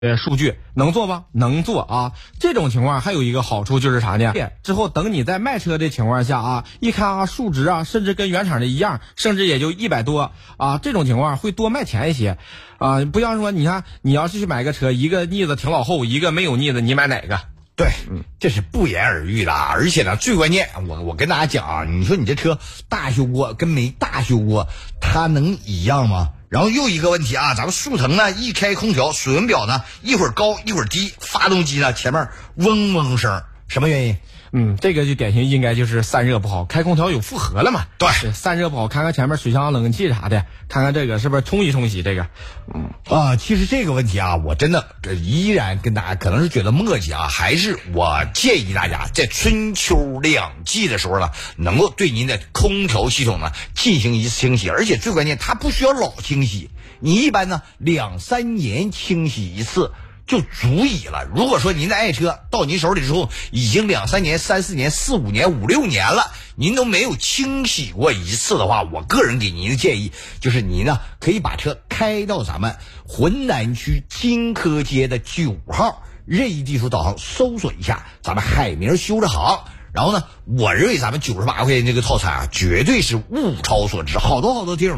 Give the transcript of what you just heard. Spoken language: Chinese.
数据能做吗？能做啊！这种情况还有一个好处就是啥呢？之后等你在卖车的情况下啊，一看啊数值啊，甚至跟原厂的一样，甚至也就100多啊，这种情况会多卖钱一些啊。不像说你看，你要是去买个车，一个腻子挺老厚，一个没有腻子，你买哪个？ 对，这是不言而喻的。而且呢，最关键，我跟大家讲啊，你说你这车大修过跟没大修过，它能一样吗？然后又一个问题啊，咱们速腾呢一开空调，水温表呢一会儿高一会儿低，发动机呢前面嗡嗡声，什么原因？ 这个就典型应该就是散热不好，开空调有负荷了嘛？ 对， 散热不好，看看前面水箱冷气啥的，看看这个是不是冲一冲洗这个。 其实这个问题啊，我真的依然跟大家可能是觉得磨叽啊，还是我建议大家在春秋两季的时候呢，能够对您的空调系统呢进行一次清洗，而且最关键它不需要老清洗，你一般呢2-3年清洗一次就足以了。如果说您的爱车到您手里之后已经2-3年、3-4年、4-5年、5-6年了，您都没有清洗过一次的话，我个人给您的建议就是您呢可以把车开到咱们浑南区金科街的9号，任意地图导航搜索一下咱们海明修车行。然后呢，我认为咱们98块钱这个套餐啊，绝对是物超所值，好多听众